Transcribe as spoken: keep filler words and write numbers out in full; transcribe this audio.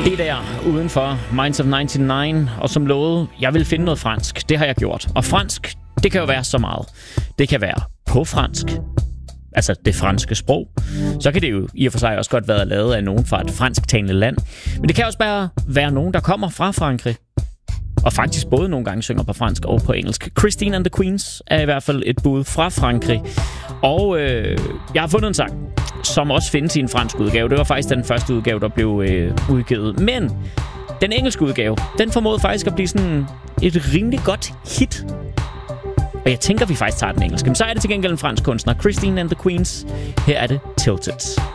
Det der udenfor Minds of nioghalvfems, og som lovet, jeg vil finde noget fransk. Det har jeg gjort. Og fransk, det kan jo være så meget. Det kan være på fransk, altså det franske sprog. Så kan det jo i og for sig også godt være lavet af nogen fra et fransktalende land. Men det kan også bare være nogen, der kommer fra Frankrig. Og faktisk både nogle gange synger på fransk og på engelsk. Christine and the Queens er i hvert fald et bud fra Frankrig. Og øh, jeg har fundet en sang, som også findes i en fransk udgave. Det var faktisk den første udgave, der blev øh, udgivet. Men den engelske udgave, den formåede faktisk at blive sådan et rimelig godt hit. Og jeg tænker, vi faktisk tager den engelske. Men så er det til gengæld en fransk kunstner. Christine and the Queens. Her er det Tilted.